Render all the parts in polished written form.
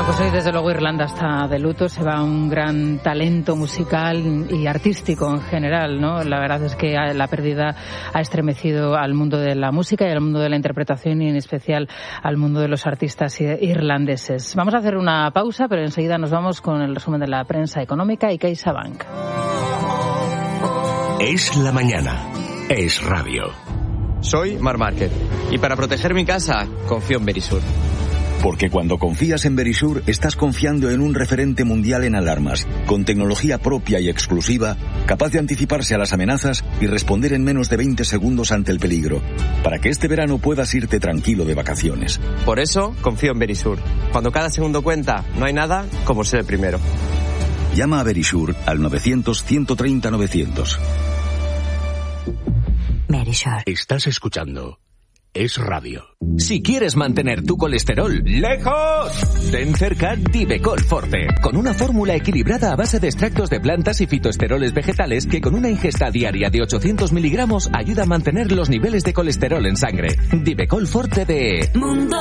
Bueno, pues hoy desde luego Irlanda está de luto, se va un gran talento musical y artístico en general, ¿no? La verdad es que la pérdida ha estremecido al mundo de la música y al mundo de la interpretación y en especial al mundo de los artistas irlandeses. Vamos a hacer una pausa, pero enseguida nos vamos con el resumen de la prensa económica y CaixaBank. Es la mañana, es radio. Soy Marc Márquez y para proteger mi casa confío en Verisur. Porque cuando confías en Verisur, estás confiando en un referente mundial en alarmas, con tecnología propia y exclusiva, capaz de anticiparse a las amenazas y responder en menos de 20 segundos ante el peligro, para que este verano puedas irte tranquilo de vacaciones. Por eso confío en Verisur. Cuando cada segundo cuenta, no hay nada como ser el primero. Llama a Verisur al 900-130-900. Verisur. Estás escuchando Es Radio. Si quieres mantener tu colesterol lejos, ten cerca Divecol Forte, con una fórmula equilibrada a base de extractos de plantas y fitoesteroles vegetales que con una ingesta diaria de 800 miligramos ayuda a mantener los niveles de colesterol en sangre. Divecol Forte de Mundo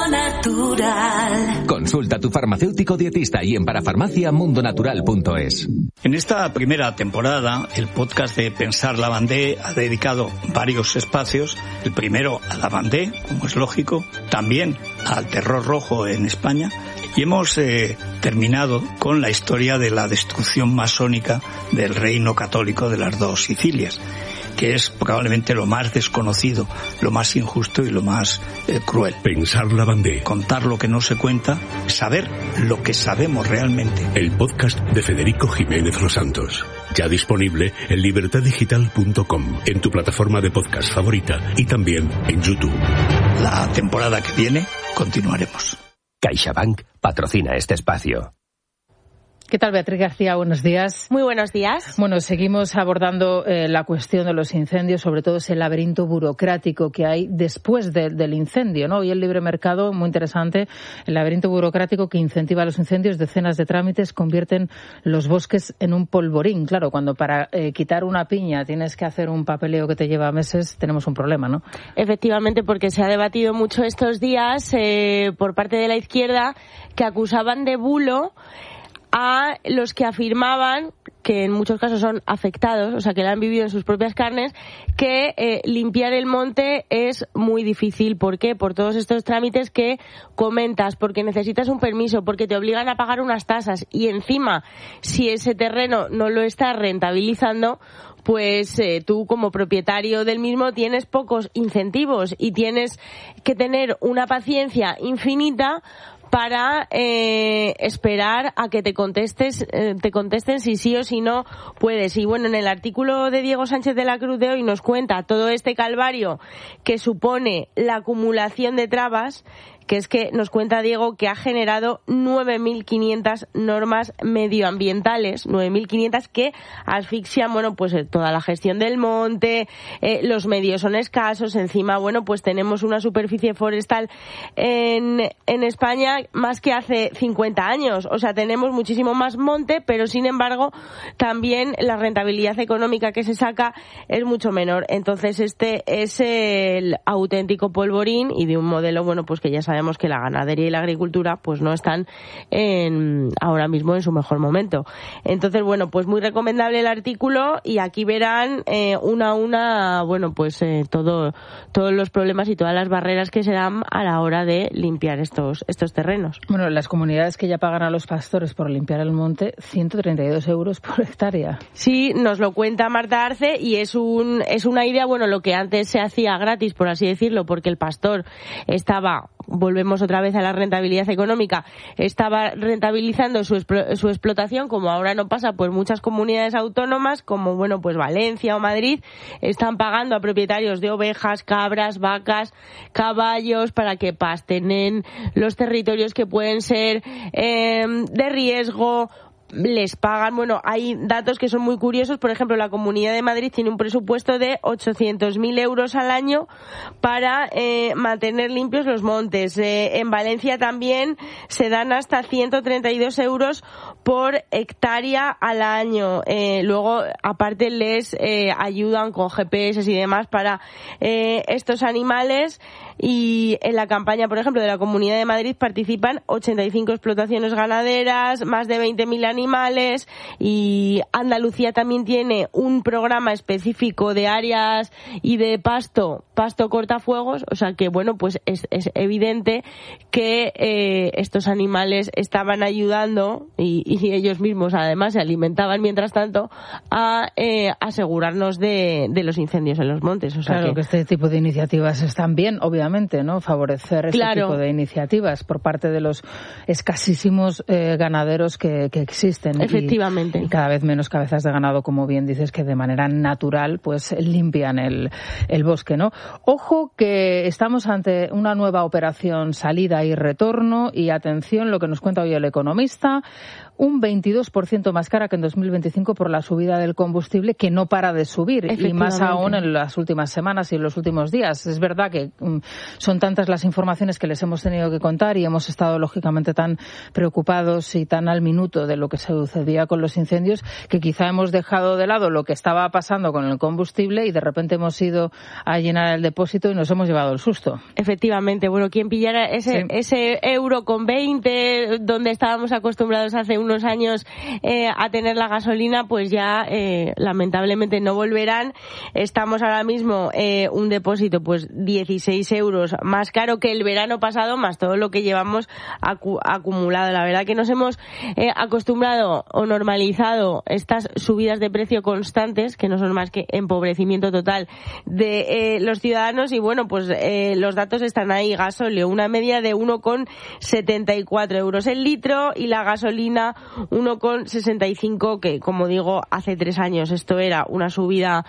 Natural. Consulta a tu farmacéutico dietista y en parafarmaciamundonatural.es. En esta primera temporada, el podcast de Pensar la Bandé ha dedicado varios espacios. El primero a la Bandé, como es lógico, también al terror rojo en España, y hemos terminado con la historia de la destrucción masónica del reino católico de las dos Sicilias, que es probablemente lo más desconocido, lo más injusto y lo más cruel. Pensar la Bandé. Contar lo que no se cuenta, saber lo que sabemos realmente. El podcast de Federico Jiménez Los Santos. Ya disponible en libertaddigital.com, en tu plataforma de podcast favorita y también en YouTube. La temporada que viene continuaremos. CaixaBank patrocina este espacio. ¿Qué tal, Beatriz García? Buenos días. Muy buenos días. Bueno, seguimos abordando la cuestión de los incendios, sobre todo ese laberinto burocrático que hay después del incendio, ¿no? Hoy el libre mercado, muy interesante, el laberinto burocrático que incentiva los incendios, decenas de trámites convierten los bosques en un polvorín. Claro, cuando para quitar una piña tienes que hacer un papeleo que te lleva meses, tenemos un problema, ¿no? Efectivamente, porque se ha debatido mucho estos días por parte de la izquierda que acusaban de bulo a los que afirmaban, que en muchos casos son afectados, o sea, que lo han vivido en sus propias carnes, que limpiar el monte es muy difícil. ¿Por qué? Por todos estos trámites que comentas, porque necesitas un permiso, porque te obligan a pagar unas tasas y encima, si ese terreno no lo estás rentabilizando, pues tú como propietario del mismo tienes pocos incentivos y tienes que tener una paciencia infinita para esperar a que te contesten si sí o si no puedes. Y bueno, en el artículo de Diego Sánchez de la Cruz de hoy nos cuenta todo este calvario que supone la acumulación de trabas, que es que nos cuenta Diego que ha generado 9.500 normas medioambientales, 9.500 que asfixian, bueno, pues toda la gestión del monte, los medios son escasos, encima, bueno, pues tenemos una superficie forestal en España más que hace 50 años, o sea, tenemos muchísimo más monte, pero sin embargo, también la rentabilidad económica que se saca es mucho menor. Entonces, este es el auténtico polvorín y de un modelo, bueno, pues que ya sabemos que la ganadería y la agricultura pues no están ahora mismo en su mejor momento. Entonces, bueno, pues muy recomendable el artículo y aquí verán una a una, bueno, pues todos los problemas y todas las barreras que se dan a la hora de limpiar estos terrenos. Bueno, las comunidades que ya pagan a los pastores por limpiar el monte, 132 euros por hectárea. Sí, nos lo cuenta Marta Arce y es una idea, bueno, lo que antes se hacía gratis, por así decirlo, porque el pastor estaba, volvemos otra vez a la rentabilidad económica, estaba rentabilizando su explotación, como ahora no pasa, pues muchas comunidades autónomas, como bueno, pues Valencia o Madrid, están pagando a propietarios de ovejas, cabras, vacas, caballos, para que pasten en los territorios que pueden ser de riesgo, les pagan, bueno, hay datos que son muy curiosos, por ejemplo, la Comunidad de Madrid tiene un presupuesto de 800.000 euros al año para mantener limpios los montes. En Valencia también se dan hasta 132 euros por hectárea al año. Luego, aparte, les ayudan con GPS y demás para estos animales. Y en la campaña, por ejemplo, de la Comunidad de Madrid participan 85 explotaciones ganaderas, más de 20.000 animales, y Andalucía también tiene un programa específico de áreas y de pasto cortafuegos, o sea que, bueno, pues es evidente que estos animales estaban ayudando y ellos mismos además se alimentaban mientras tanto a asegurarnos de los incendios en los montes. O sea claro que este tipo de iniciativas están bien, obviamente, ¿no? Favorecer este tipo de iniciativas por parte de los escasísimos ganaderos que existen. Efectivamente. Y cada vez menos cabezas de ganado, como bien dices, que de manera natural pues limpian el bosque, ¿no? Ojo que estamos ante una nueva operación salida y retorno, y atención lo que nos cuenta hoy el Economista, un 22% más cara que en 2025 por la subida del combustible, que no para de subir, y más aún en las últimas semanas y en los últimos días. Es verdad que son tantas las informaciones que les hemos tenido que contar y hemos estado lógicamente tan preocupados y tan al minuto de lo que sucedía con los incendios, que quizá hemos dejado de lado lo que estaba pasando con el combustible y de repente hemos ido a llenar el depósito y nos hemos llevado el susto. Efectivamente, bueno, quien pillara ese euro con 20 donde estábamos acostumbrados hace unos años a tener la gasolina, pues ya lamentablemente no volverán. Estamos ahora mismo un depósito pues 16 euros más caro que el verano pasado, más todo lo que llevamos acumulado. La verdad que nos hemos acostumbrado o normalizado estas subidas de precio constantes, que no son más que empobrecimiento total de los ciudadanos, y bueno, pues los datos están ahí. Gasóleo, una media de 1,74 euros el litro, y la gasolina 1,65, que como digo, hace 3 años esto era una subida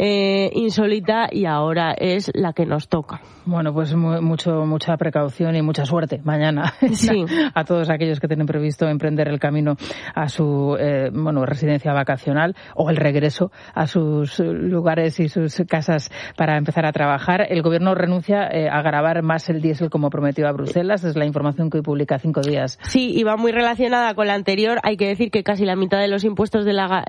insólita y ahora es la que nos toca. Bueno, pues mucha precaución y mucha suerte mañana sí. a todos aquellos que tienen previsto emprender el camino a su residencia vacacional o el regreso a sus lugares y sus casas para empezar a trabajar. El Gobierno renuncia a gravar más el diésel como prometió a Bruselas. Es la información que hoy publica 5 días. Sí, y va muy relacionada con la anterior. Hay que decir que casi la mitad de los impuestos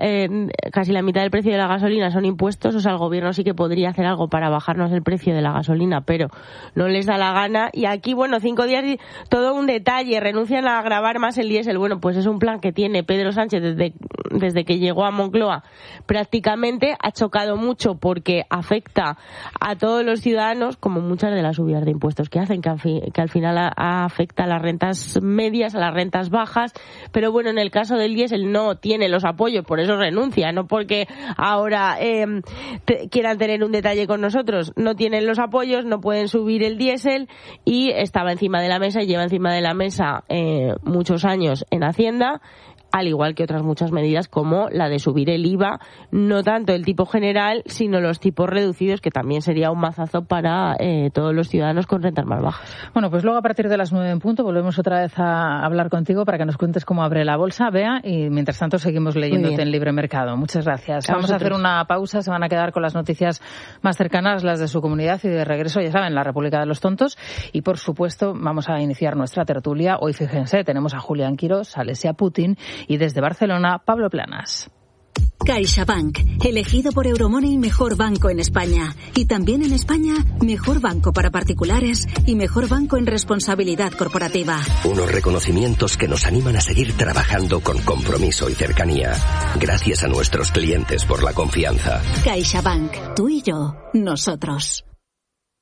casi la mitad del precio de la gasolina son impuestos. O sea, el Gobierno sí que podría hacer algo para bajarnos el precio de la gasolina, pero no les da la gana. Y aquí, 5 días, todo un detalle. Renuncian a gravar más el diésel. Bueno, pues es un plan que tiene Pedro Sánchez desde que llegó a Moncloa. Prácticamente ha chocado mucho porque afecta a todos los ciudadanos, como muchas de las subidas de impuestos que hacen, que al final afecta a las rentas medias, a las rentas bajas. Pero bueno, en el caso del diésel no tiene los apoyos, por eso renuncia, no porque ahora quieran tener un detalle con nosotros. No tienen los apoyos, no pueden subir el diésel, y estaba encima de la mesa y lleva encima de la mesa muchos años en Hacienda, al igual que otras muchas medidas como la de subir el IVA, no tanto el tipo general, sino los tipos reducidos, que también sería un mazazo para todos los ciudadanos con rentas más bajas. Bueno, pues luego a partir de las 9 en punto volvemos otra vez a hablar contigo para que nos cuentes cómo abre la bolsa, Bea, y mientras tanto seguimos leyéndote en Libre Mercado. Muchas gracias. Vamos a hacer una pausa, se van a quedar con las noticias más cercanas, las de su comunidad, y de regreso, ya saben, la República de los Tontos, y por supuesto vamos a iniciar nuestra tertulia. Hoy, fíjense, tenemos a Julián Quirós, Alesia Putin, y desde Barcelona, Pablo Planas. CaixaBank, elegido por Euromoney mejor banco en España. Y también en España, mejor banco para particulares y mejor banco en responsabilidad corporativa. Unos reconocimientos que nos animan a seguir trabajando con compromiso y cercanía. Gracias a nuestros clientes por la confianza. CaixaBank, tú y yo, nosotros.